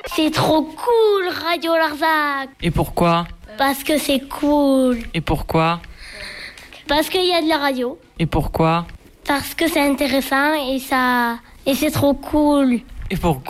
C'est trop cool, Radio Larzac. Et pourquoi ? Parce que c'est cool. Et pourquoi ? Parce qu'il y a de la radio. Et pourquoi ? Parce que c'est intéressant et c'est trop cool. Et pourquoi ?